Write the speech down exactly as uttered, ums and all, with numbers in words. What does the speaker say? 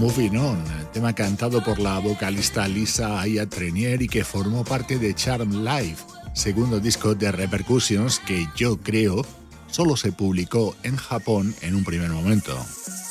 Moving On, tema cantado por la vocalista Lisa Aya Trenier y que formó parte de Charm Live, segundo disco de Repercussions que yo creo solo se publicó en Japón en un primer momento.